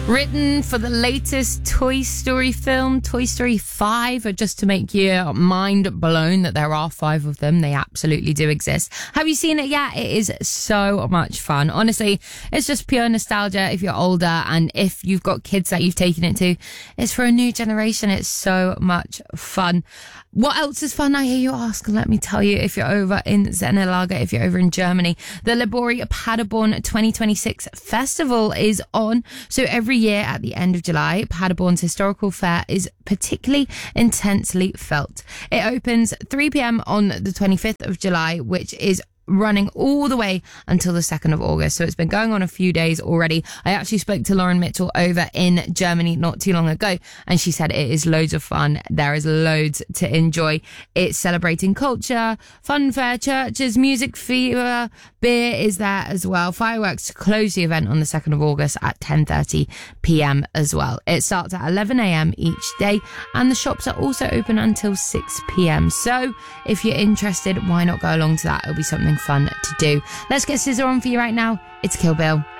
Written for the latest Toy Story film, Toy Story 5, or just to make your mind blown that there are 5 of them. They absolutely do exist. Have you seen it yet? It is so much fun. Honestly, it's just pure nostalgia if you're older, and if you've got kids that you've taken it to, it's for a new generation. It's so much fun. What else is fun, I hear you ask? Let me tell you, if you're over in Zenelaga, if you're over in Germany, the Labori Paderborn 2026 festival is on. So every year at the end of July, Paderborn's historical fair is particularly intensely felt. It opens 3 p.m. on the 25th of July, which is running all the way until the 2nd of August. So it's been going on a few days already. I actually spoke to Lauren Mitchell over in Germany not too long ago, and she said it is loads of fun. There is loads to enjoy. It's celebrating culture, fun fair, churches, music, fever, beer is there as well. Fireworks to close the event on the 2nd of August at 10:30 p.m. as well. It starts at 11 a.m. each day, and the shops are also open until 6 p.m. So if you're interested, why not go along to that? It'll be something fun to do. Let's get Scissor on for you right now. It's Kill Bill.